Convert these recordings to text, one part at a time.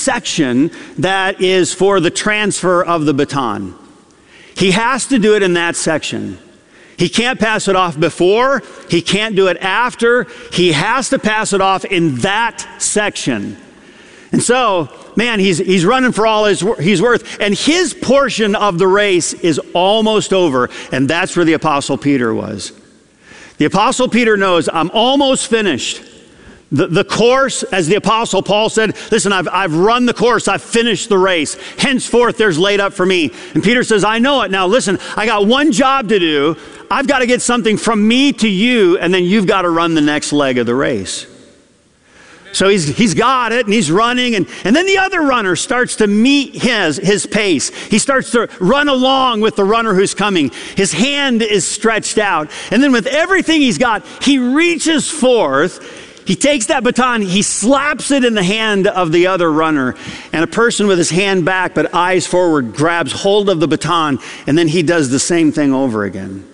section that is for the transfer of the baton. He has to do it in that section. He can't pass it off before. He can't do it after. He has to pass it off in that section. And so, man, he's running for all he's worth. And his portion of the race is almost over. And that's where the Apostle Peter was. The Apostle Peter knows, I'm almost finished. The course, as the Apostle Paul said, listen, I've run the course. I've finished the race. Henceforth, there's laid up for me. And Peter says, I know it. Now, listen, I got one job to do. I've got to get something from me to you, and then you've got to run the next leg of the race. So he's got it, and he's running, and then the other runner starts to meet his pace. He starts to run along with the runner who's coming. His hand is stretched out. And then with everything he's got, he reaches forth. He takes that baton, he slaps it in the hand of the other runner, and a person with his hand back but eyes forward grabs hold of the baton, and then he does the same thing over again.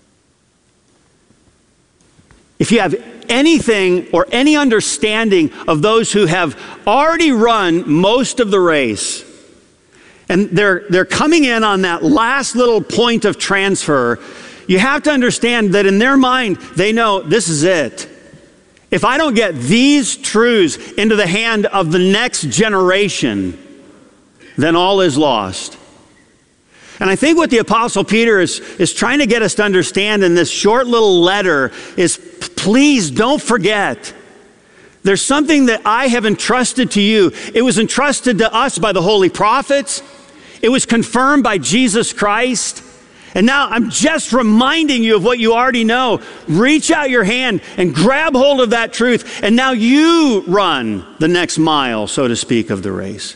If you have anything or any understanding of those who have already run most of the race, and they're coming in on that last little point of transfer, you have to understand that in their mind, they know this is it. If I don't get these truths into the hand of the next generation, then all is lost. And I think what the Apostle Peter is trying to get us to understand in this short little letter is, please don't forget, there's something that I have entrusted to you. It was entrusted to us by the holy prophets. It was confirmed by Jesus Christ. And now I'm just reminding you of what you already know. Reach out your hand and grab hold of that truth. And now you run the next mile, so to speak, of the race.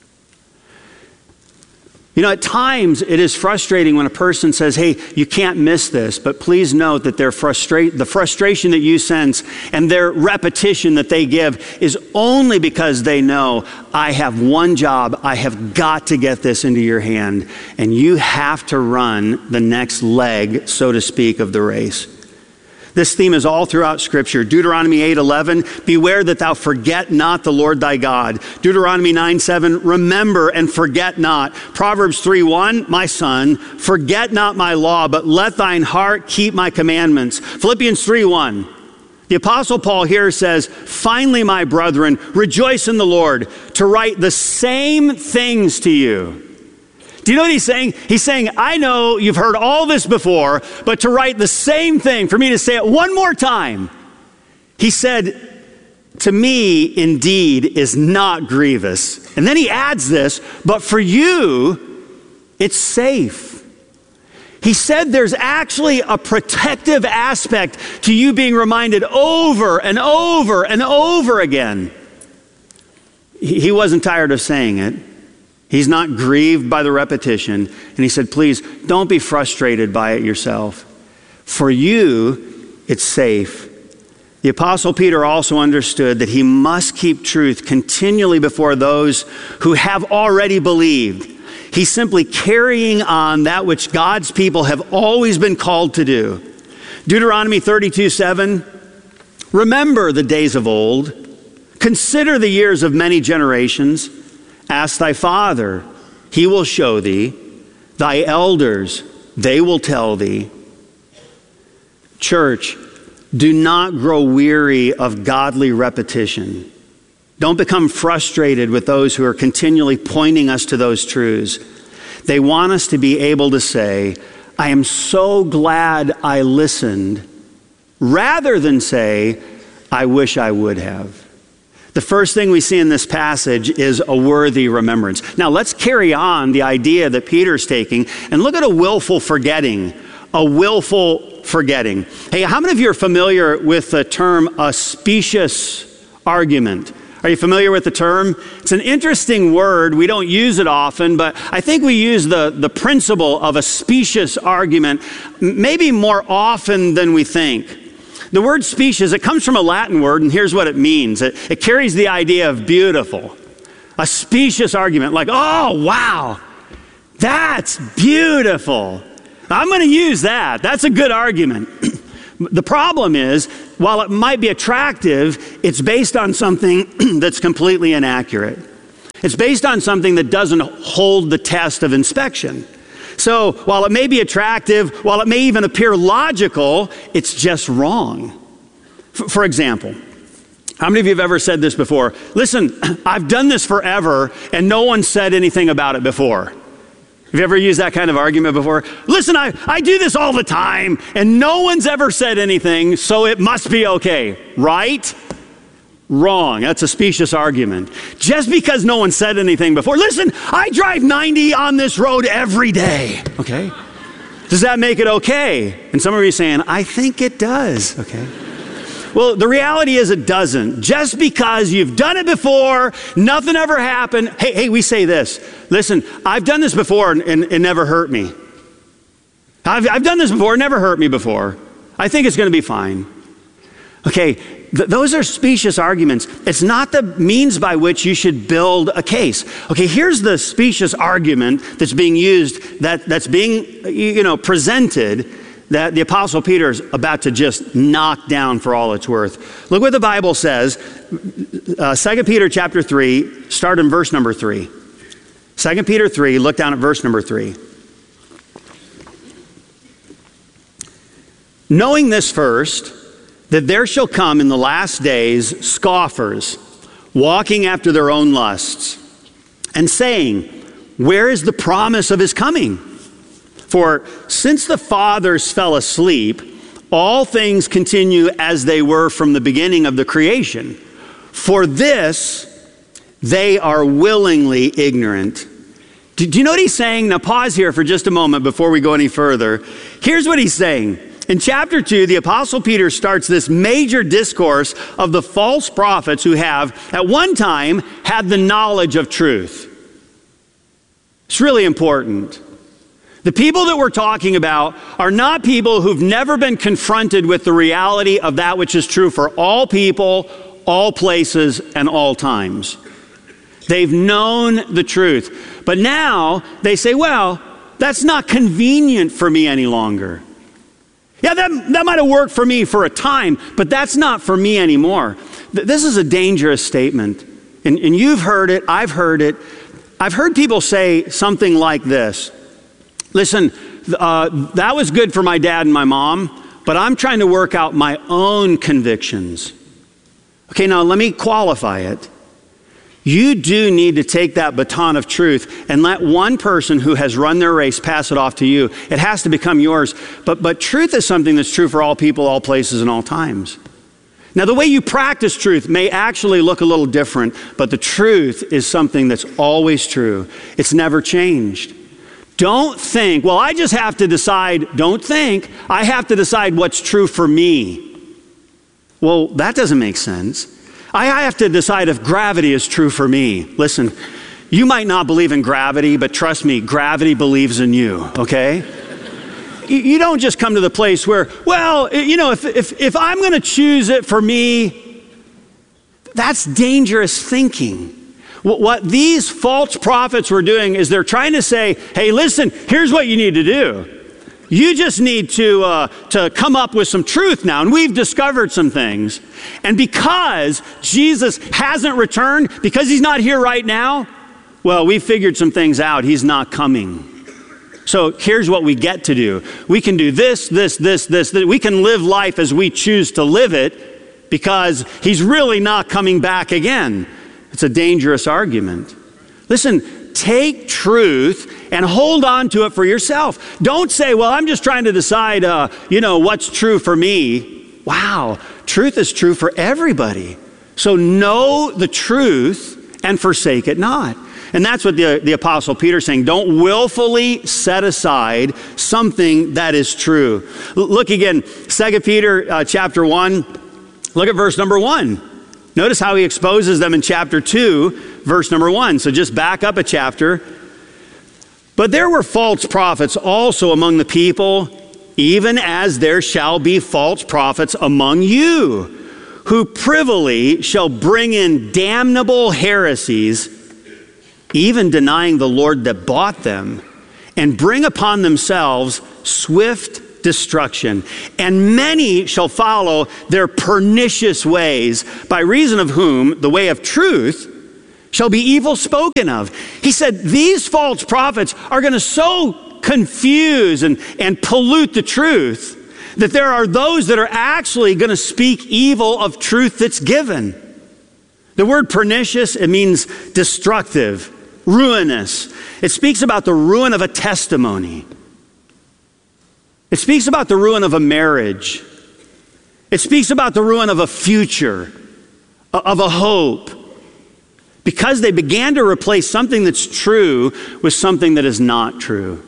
You know, at times it is frustrating when a person says, hey, you can't miss this. But please note that the frustration that you sense and their repetition that they give is only because they know, I have one job. I have got to get this into your hand. And you have to run the next leg, so to speak, of the race. This theme is all throughout Scripture. Deuteronomy 8:11, beware that thou forget not the Lord thy God. Deuteronomy 9:7, remember and forget not. Proverbs 3:1, my son, forget not my law, but let thine heart keep my commandments. Philippians 3:1, the Apostle Paul here says, finally, my brethren, rejoice in the Lord, to write the same things to you. Do you know what he's saying? He's saying, I know you've heard all this before, but to write the same thing, for me to say it one more time. He said, to me, indeed, is not grievous. And then he adds this, but for you, it's safe. He said there's actually a protective aspect to you being reminded over and over and over again. He wasn't tired of saying it. He's not grieved by the repetition. And he said, please, don't be frustrated by it yourself. For you, it's safe. The Apostle Peter also understood that he must keep truth continually before those who have already believed. He's simply carrying on that which God's people have always been called to do. Deuteronomy 32:7, remember the days of old. Consider the years of many generations. Ask thy father, he will show thee. Thy elders, they will tell thee. Church, do not grow weary of godly repetition. Don't become frustrated with those who are continually pointing us to those truths. They want us to be able to say, I am so glad I listened, rather than say, I wish I would have. The first thing we see in this passage is a worthy remembrance. Now let's carry on the idea that Peter's taking and look at a willful forgetting. A willful forgetting. Hey, how many of you are familiar with the term a specious argument? Are you familiar with the term? It's an interesting word. We don't use it often, but I think we use the principle of a specious argument maybe more often than we think. The word specious, it comes from a Latin word, and here's what it means. It carries the idea of beautiful. A specious argument, like, oh, wow, that's beautiful. I'm going to use that. That's a good argument. The problem is, while it might be attractive, it's based on something that's completely inaccurate. It's based on something that doesn't hold the test of inspection. So while it may be attractive, while it may even appear logical, it's just wrong. For example, how many of you have ever said this before? Listen, I've done this forever and no one said anything about it before. Have you ever used that kind of argument before? Listen, I do this all the time and no one's ever said anything, so it must be okay, right? Wrong. That's a specious argument. Just because no one said anything before. Listen, I drive 90 on this road every day, okay? Does that make it okay? And some of you are saying, I think it does, okay? Well, the reality is it doesn't. Just because you've done it before, nothing ever happened. Hey, we say this. Listen, I've done this before and it never hurt me. I've done this before, it never hurt me before. I think it's going to be fine. Okay, those are specious arguments. It's not the means by which you should build a case. Okay, here's the specious argument that's being used, that's being, presented, that the Apostle Peter is about to just knock down for all it's worth. Look what the Bible says, 2 Peter chapter 3, start in verse number 3. 2 Peter 3, look down at verse number 3. Knowing this first, that there shall come in the last days scoffers, walking after their own lusts, and saying, where is the promise of his coming? For since the fathers fell asleep, all things continue as they were from the beginning of the creation. For this, they are willingly ignorant. Do you know what he's saying? Now pause here for just a moment before we go any further. Here's what he's saying. In chapter 2, the Apostle Peter starts this major discourse of the false prophets who have, at one time, had the knowledge of truth. It's really important. The people that we're talking about are not people who've never been confronted with the reality of that which is true for all people, all places, and all times. They've known the truth. But now they say, well, that's not convenient for me any longer. Yeah, that might have worked for me for a time, but that's not for me anymore. This is a dangerous statement. And you've heard it, I've heard it. I've heard people say something like this. Listen, that was good for my dad and my mom, but I'm trying to work out my own convictions. Okay, now let me qualify it. You do need to take that baton of truth and let one person who has run their race pass it off to you. It has to become yours. But truth is something that's true for all people, all places, and all times. Now, the way you practice truth may actually look a little different, but the truth is something that's always true. It's never changed. Don't think, well, I just have to decide. Don't think, I have to decide what's true for me. Well, that doesn't make sense. I have to decide if gravity is true for me. Listen, you might not believe in gravity, but trust me, gravity believes in you, okay? You don't just come to the place where, well, if I'm going to choose it for me, that's dangerous thinking. What these false prophets were doing is they're trying to say, hey, listen, here's what you need to do. You just need to come up with some truth now. And we've discovered some things. And because Jesus hasn't returned, because he's not here right now, well, we figured some things out. He's not coming. So here's what we get to do. We can do this. We can live life as we choose to live it because he's really not coming back again. It's a dangerous argument. Listen, take truth and hold on to it for yourself. Don't say, well, I'm just trying to decide, what's true for me. Wow, truth is true for everybody. So know the truth and forsake it not. And that's what the Apostle Peter is saying. Don't willfully set aside something that is true. Look again, 2 Peter chapter 1. Look at verse number 1. Notice how he exposes them in chapter 2, verse number 1. So just back up a chapter. But there were false prophets also among the people, even as there shall be false prophets among you, who privily shall bring in damnable heresies, even denying the Lord that bought them, and bring upon themselves swift destruction. And many shall follow their pernicious ways, by reason of whom the way of truth shall be evil spoken of. He said these false prophets are going to so confuse and pollute the truth that there are those that are actually going to speak evil of truth that's given. The word pernicious, it means destructive, ruinous. It speaks about the ruin of a testimony. It speaks about the ruin of a marriage. It speaks about the ruin of a future, of a hope. Because they began to replace something that's true with something that is not true.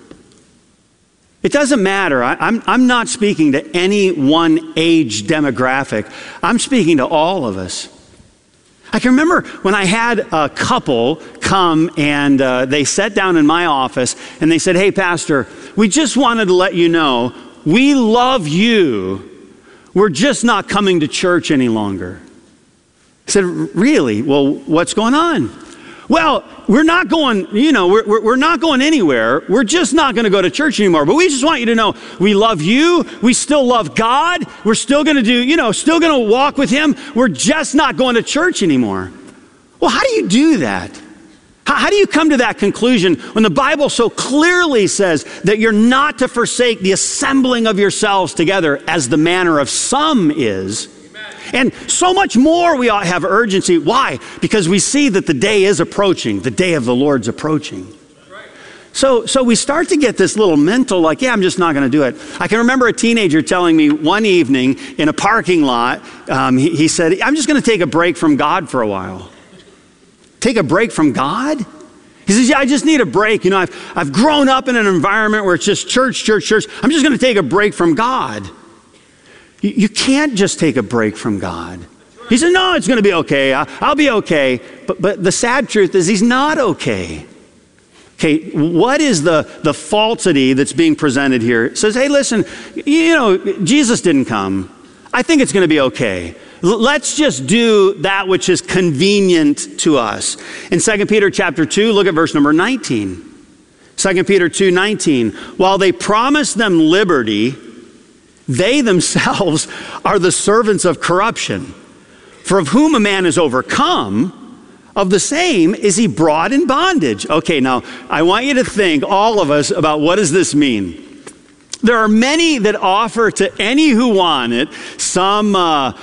It doesn't matter. I'm not speaking to any one age demographic. I'm speaking to all of us. I can remember when I had a couple come and they sat down in my office and they said, "Hey, Pastor, we just wanted to let you know, we love you. We're just not coming to church any longer." I said, "Really? Well, what's going on?" "Well, we're not going, we're not going anywhere. We're just not going to go to church anymore. But we just want you to know we love you. We still love God. We're still going to do, still going to walk with Him. We're just not going to church anymore." Well, how do you do that? How do you come to that conclusion when the Bible so clearly says that you're not to forsake the assembling of yourselves together as the manner of some is? And so much more we ought to have urgency. Why? Because we see that the day is approaching. The day of the Lord's approaching. So we start to get this little mental I'm just not going to do it. I can remember a teenager telling me one evening in a parking lot, he said, "I'm just going to take a break from God for a while." Take a break from God? He says, "Yeah, I just need a break. I've grown up in an environment where it's just church, church, church. I'm just going to take a break from God." You can't just take a break from God. He said, "No, it's going to be okay. I'll be okay." But the sad truth is he's not okay. Okay, what is the falsity that's being presented here? It says, "Hey, listen, Jesus didn't come. I think it's going to be okay. Let's just do that which is convenient to us." In 2 Peter chapter 2, look at verse number 19. 2 Peter 2:19, "While they promise them liberty, they themselves are the servants of corruption. For of whom a man is overcome, of the same is he brought in bondage." Okay, now I want you to think, all of us, about what does this mean? There are many that offer to any who want it some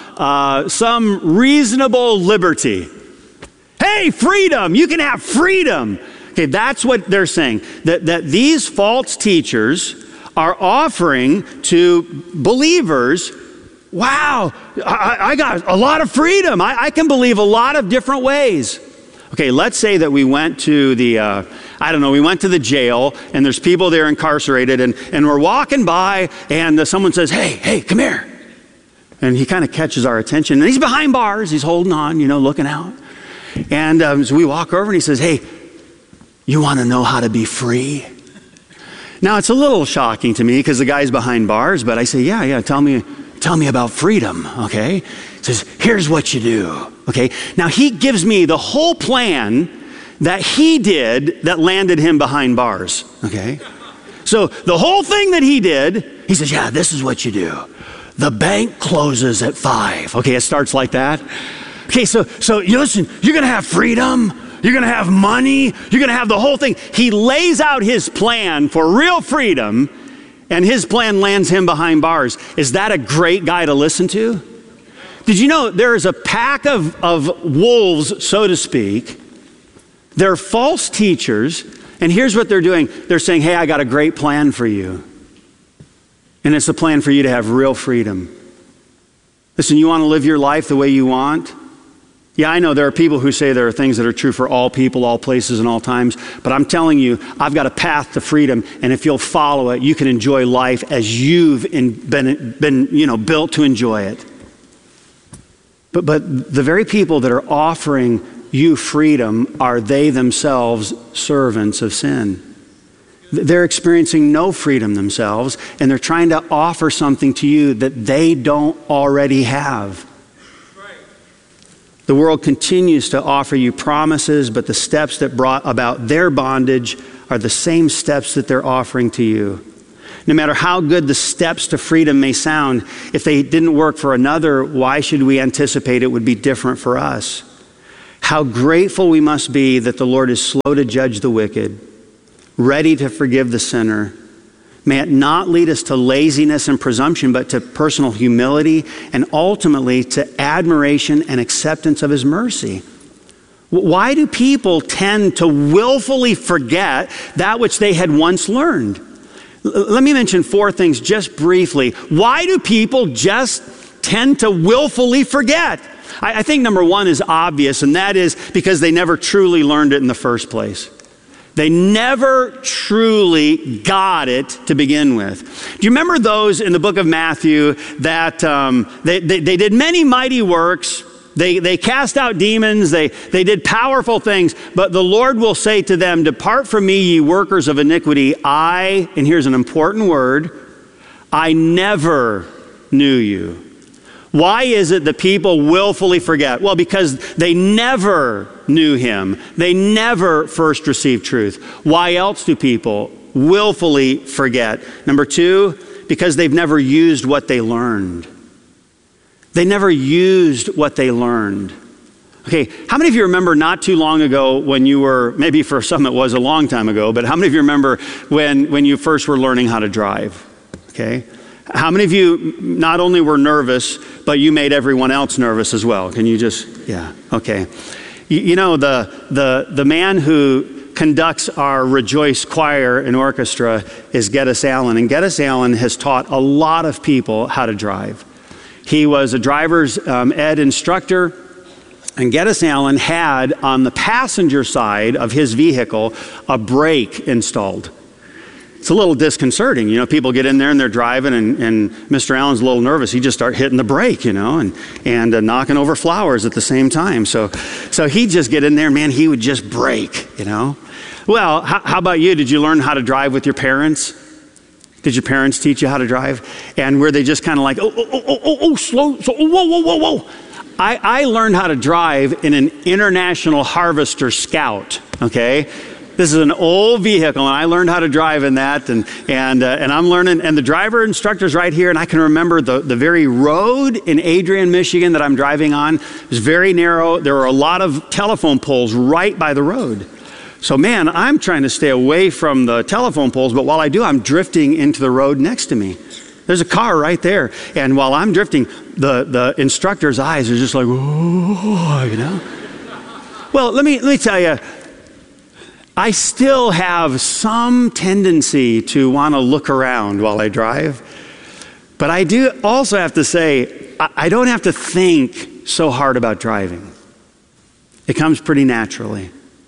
reasonable liberty. Hey, freedom! You can have freedom. Okay, that's what they're saying. That these false teachers are offering to believers, wow, I got a lot of freedom. I can believe a lot of different ways. Okay, let's say that we went to we went to the jail and there's people there incarcerated and we're walking by and someone says, hey, come here. And he kind of catches our attention and he's behind bars. He's holding on, looking out. And so we walk over and he says, "Hey, you want to know how to be free?" Now, it's a little shocking to me because the guy's behind bars, but I say, yeah, tell me about freedom, okay? He says, "Here's what you do," okay? Now, he gives me the whole plan that he did that landed him behind bars, okay? So the whole thing that he did, he says, "Yeah, this is what you do. The bank closes at 5. Okay, it starts like that. Okay, so you listen, you're going to have freedom. You're going to have money. You're going to have the whole thing. He lays out his plan for real freedom, and his plan lands him behind bars. Is that a great guy to listen to? Did you know there is a pack of wolves, so to speak? They're false teachers, and here's what they're doing. They're saying, "Hey, I got a great plan for you. And it's a plan for you to have real freedom. Listen, you want to live your life the way you want? Yeah, I know there are people who say there are things that are true for all people, all places, and all times. But I'm telling you, I've got a path to freedom. And if you'll follow it, you can enjoy life as you've been built to enjoy it." But the very people that are offering you freedom are they themselves servants of sin. They're experiencing no freedom themselves, and they're trying to offer something to you that they don't already have. The world continues to offer you promises, but the steps that brought about their bondage are the same steps that they're offering to you. No matter how good the steps to freedom may sound, if they didn't work for another, why should we anticipate it would be different for us? How grateful we must be that the Lord is slow to judge the wicked, ready to forgive the sinner. May it not lead us to laziness and presumption, but to personal humility and ultimately to admiration and acceptance of his mercy. Why do people tend to willfully forget that which they had once learned? Let me mention 4 things just briefly. Why do people just tend to willfully forget? I think number 1 is obvious, and that is because they never truly learned it in the first place. They never truly got it to begin with. Do you remember those in the book of Matthew that they did many mighty works? They cast out demons. They did powerful things. But the Lord will say to them, "Depart from me, ye workers of iniquity. And here's an important word, I never knew you." Why is it that people willfully forget? Well, because they never knew him. They never first received truth. Why else do people willfully forget? Number 2, because they've never used what they learned. They never used what they learned. Okay, how many of you remember not too long ago when you were, maybe for some it was a long time ago, but how many of you remember when you first were learning how to drive? Okay. How many of you not only were nervous, but you made everyone else nervous as well? Can you just, yeah, okay. You know, the man who conducts our Rejoice choir and orchestra is Geddes Allen. And Geddes Allen has taught a lot of people how to drive. He was a driver's ed instructor. And Geddes Allen had on the passenger side of his vehicle a brake installed. It's a little disconcerting. You know, people get in there and they're driving and Mr. Allen's a little nervous. He just start hitting the brake, you know, and knocking over flowers at the same time. So he'd just get in there and, man, he would just brake, you know. Well, how about you? Did you learn how to drive with your parents? Did your parents teach you how to drive? And were they just kind of like, slow, whoa. I learned how to drive in an International Harvester Scout, okay? This is an old vehicle, and I learned how to drive in that, and I'm learning, and the driver instructor's right here, and I can remember the very road in Adrian, Michigan that I'm driving on. It was very narrow. There were a lot of telephone poles right by the road. So, man, I'm trying to stay away from the telephone poles, but while I do, I'm drifting into the road next to me. There's a car right there, and while I'm drifting, the instructor's eyes are just like, oh, you know. Well, let me tell you, I still have some tendency to want to look around while I drive, but I do also have to say, I don't have to think so hard about driving. It comes pretty naturally.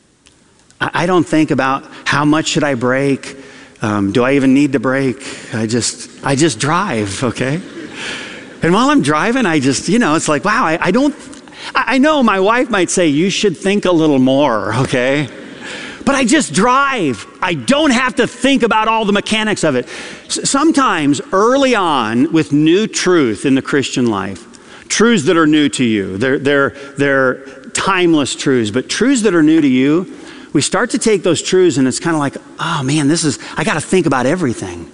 I don't think about how much should I brake. Do I even need to brake? I just drive, okay? And while I'm driving, I just, you know, it's like, wow, I know my wife might say, you should think a little more, okay? But I just drive. I don't have to think about all the mechanics of it. Sometimes early on with new truth in the Christian life, truths that are new to you, they're timeless truths, but truths that are new to you, we start to take those truths and it's kind of like, oh man, I got to think about everything.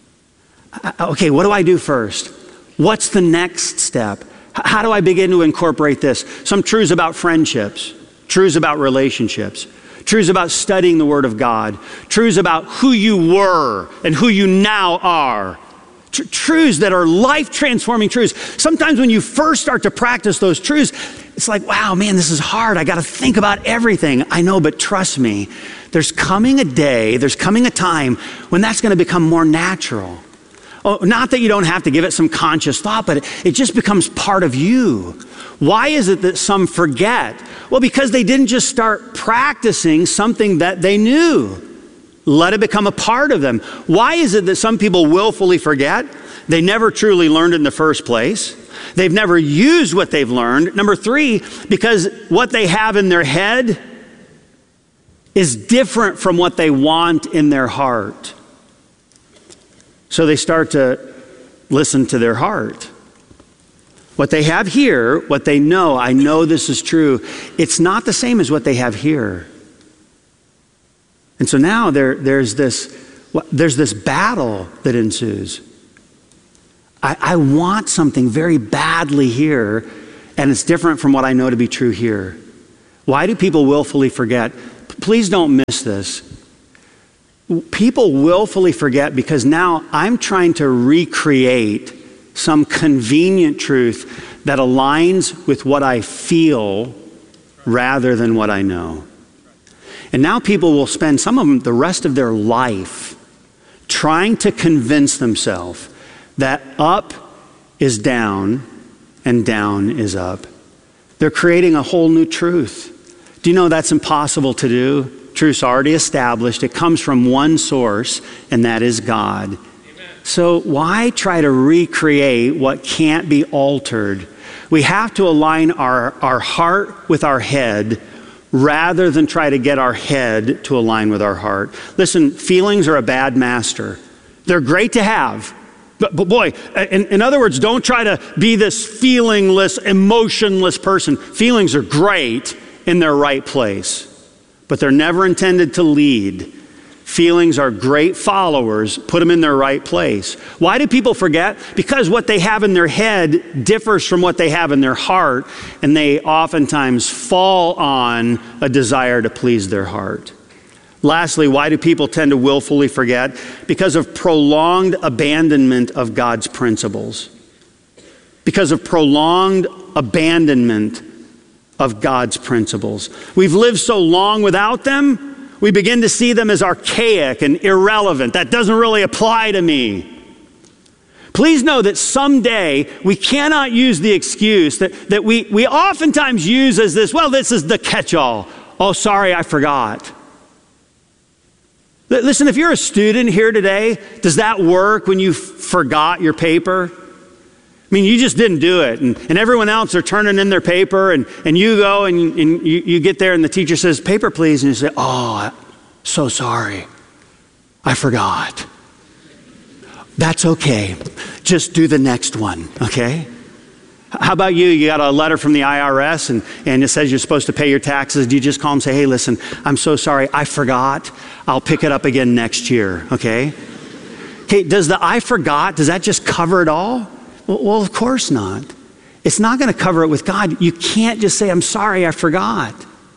Okay, what do I do first? What's the next step? How do I begin to incorporate this? Some truths about friendships, truths about relationships, truths about studying the Word of God, truths about who you were and who you now are. Truths that are life-transforming truths. Sometimes when you first start to practice those truths, it's like, wow, man, this is hard. I got to think about everything. I know, but trust me, there's coming a day, there's coming a time when that's going to become more natural. Oh, not that you don't have to give it some conscious thought, but it just becomes part of you. Why is it that some forget? Well, because they didn't just start practicing something that they knew. Let it become a part of them. Why is it that some people willfully forget? They never truly learned it in the first place. They've never used what they've learned. Number 3, because what they have in their head is different from what they want in their heart. So they start to listen to their heart. What they have here, what they know, I know this is true, it's not the same as what they have here. And so now there's this battle that ensues. I want something very badly here, and it's different from what I know to be true here. Why do people willfully forget? Please don't miss this. People willfully forget because now I'm trying to recreate some convenient truth that aligns with what I feel rather than what I know. And now people will spend, some of them, the rest of their life trying to convince themselves that up is down and down is up. They're creating a whole new truth. Do you know that's impossible to do? Truth's already established. It comes from one source, and that is God. Amen. So why try to recreate what can't be altered? We have to align our heart with our head rather than try to get our head to align with our heart. Listen, feelings are a bad master. They're great to have. But boy, in other words, don't try to be this feelingless, emotionless person. Feelings are great in their right place, but they're never intended to lead. Feelings are great followers. Put them in their right place. Why do people forget? Because what they have in their head differs from what they have in their heart, and they oftentimes fall on a desire to please their heart. Lastly, why do people tend to willfully forget? Because of prolonged abandonment of God's principles. Because of prolonged abandonment of God's principles. We've lived so long without them, we begin to see them as archaic and irrelevant. That doesn't really apply to me. Please know that someday we cannot use the excuse that we oftentimes use as this, well, this is the catch-all. Oh, sorry, I forgot. Listen, if you're a student here today, does that work when you forgot your paper? I mean, you just didn't do it, and everyone else are turning in their paper, and you go and you get there, and the teacher says, paper please, and you say, oh, so sorry, I forgot. That's okay, just do the next one, okay? How about you? You got a letter from the IRS, and it says you're supposed to pay your taxes. Do you just call them and say, hey, listen, I'm so sorry, I forgot, I'll pick it up again next year, okay? Okay, does the I forgot, does that just cover it all? Well, of course not. It's not going to cover it with God. You can't just say, I'm sorry, I forgot.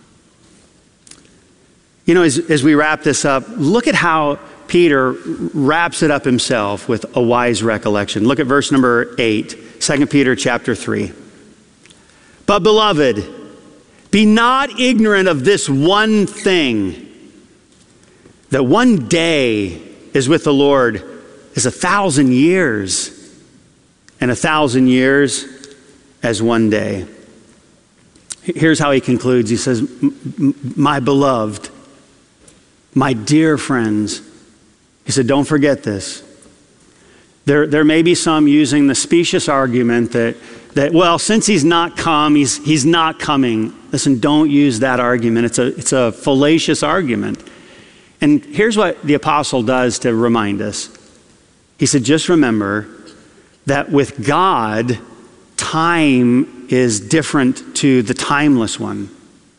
You know, as we wrap this up, look at how Peter wraps it up himself with a wise recollection. Look at verse number 8, 2 Peter chapter 3. But beloved, be not ignorant of this one thing, that one day is with the Lord is 1,000 years. And 1,000 years as one day. Here's how he concludes. He says, my beloved, my dear friends, he said, don't forget this. There may be some using the specious argument that well, since he's not come, he's not coming. Listen, don't use that argument. It's a fallacious argument. And here's what the apostle does to remind us. He said, just remember that with God, time is different to the timeless one.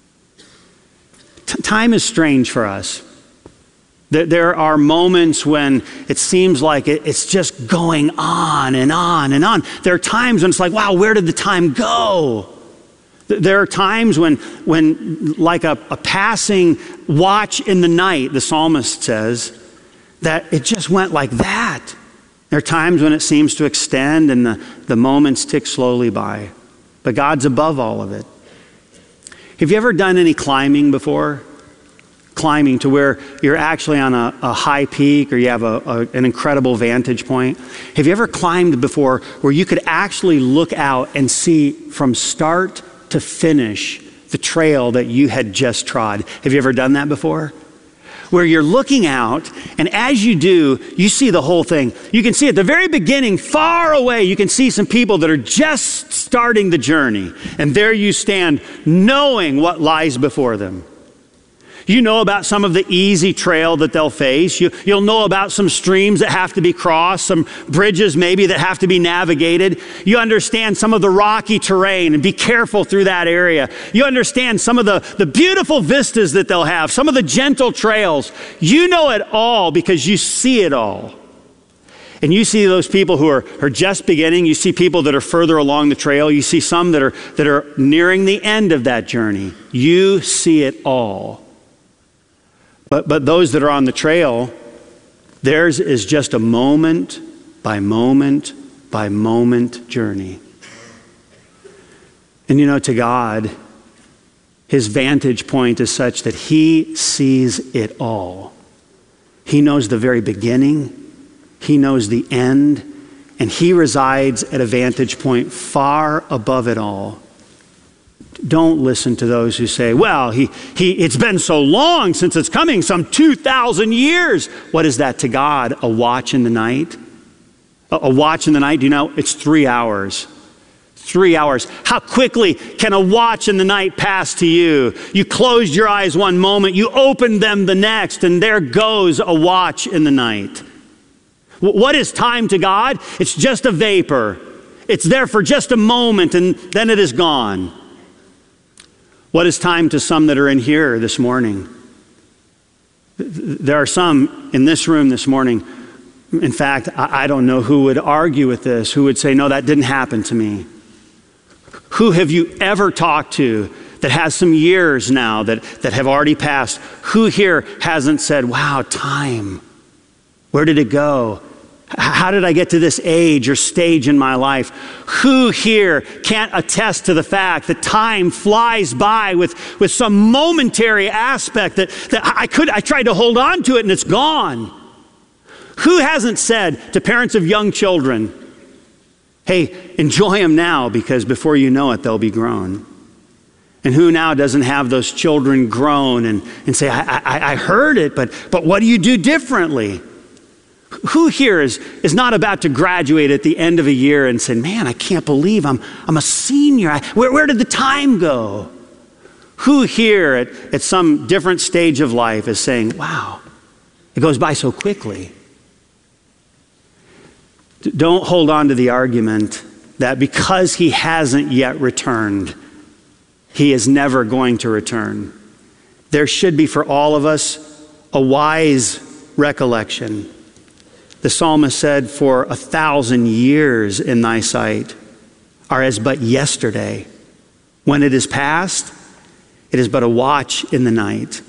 Time is strange for us. There are moments when it seems like it's just going on and on and on. There are times when it's like, wow, where did the time go? There are times when like a passing watch in the night, the psalmist says, that it just went like that. There are times when it seems to extend and the moments tick slowly by. But God's above all of it. Have you ever done any climbing before? Climbing to where you're actually on a high peak or you have an incredible vantage point. Have you ever climbed before where you could actually look out and see from start to finish the trail that you had just trod? Have you ever done that before? Where you're looking out, and as you do, you see the whole thing. You can see at the very beginning, far away, you can see some people that are just starting the journey. And there you stand, knowing what lies before them. You know about some of the easy trail that they'll face. You'll know about some streams that have to be crossed, some bridges maybe that have to be navigated. You understand some of the rocky terrain and be careful through that area. You understand some of the beautiful vistas that they'll have, some of the gentle trails. You know it all because you see it all. And you see those people who are just beginning. You see people that are further along the trail. You see some that are nearing the end of that journey. You see it all. But those that are on the trail, theirs is just a moment by moment by moment journey. And to God, his vantage point is such that he sees it all. He knows the very beginning. He knows the end, and he resides at a vantage point far above it all. Don't listen to those who say, well, it's been so long since it's coming, some 2,000 years. What is that to God? A watch in the night? A watch in the night, do you know, it's 3 hours. 3 hours. How quickly can a watch in the night pass to you? You closed your eyes one moment, you opened them the next, and there goes a watch in the night. What is time to God? It's just a vapor. It's there for just a moment, and then it is gone. What is time to some that are in here this morning? There are some in this room this morning. In fact, I don't know who would argue with this, who would say, no, that didn't happen to me. Who have you ever talked to that has some years now that have already passed? Who here hasn't said, wow, time, where did it go? How did I get to this age or stage in my life? Who here can't attest to the fact that time flies by with some momentary aspect that I tried to hold on to it and it's gone? Who hasn't said to parents of young children, hey, enjoy them now because before you know it, they'll be grown? And who now doesn't have those children grown and say, I heard it, but what do you do differently? Who here is not about to graduate at the end of a year and say, man, I can't believe I'm a senior. Where did the time go? Who here at some different stage of life is saying, wow, it goes by so quickly? Don't hold on to the argument that because he hasn't yet returned, he is never going to return. There should be for all of us a wise recollection. The psalmist said, for 1,000 years in thy sight are as but yesterday. When it is past, it is but a watch in the night.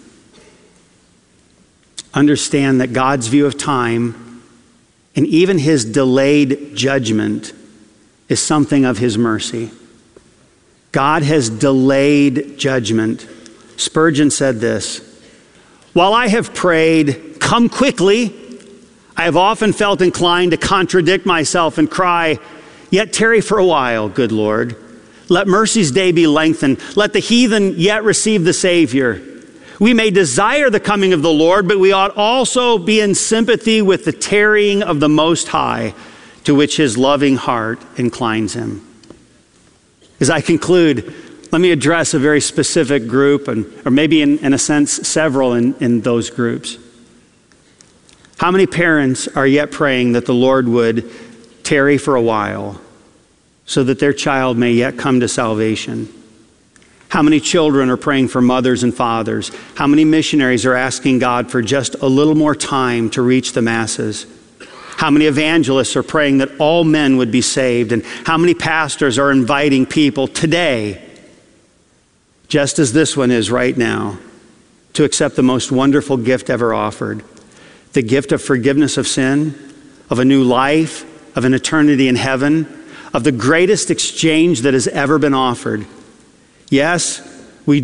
Understand that God's view of time and even his delayed judgment is something of his mercy. God has delayed judgment. Spurgeon said this, while I have prayed, come quickly, I have often felt inclined to contradict myself and cry, yet tarry for a while, good Lord. Let mercy's day be lengthened. Let the heathen yet receive the Savior. We may desire the coming of the Lord, but we ought also be in sympathy with the tarrying of the Most High, to which his loving heart inclines him. As I conclude, let me address a very specific group, or maybe in a sense, several in those groups. How many parents are yet praying that the Lord would tarry for a while so that their child may yet come to salvation? How many children are praying for mothers and fathers? How many missionaries are asking God for just a little more time to reach the masses? How many evangelists are praying that all men would be saved? And how many pastors are inviting people today, just as this one is right now, to accept the most wonderful gift ever offered? The gift of forgiveness of sin, of a new life, of an eternity in heaven, of the greatest exchange that has ever been offered. Yes,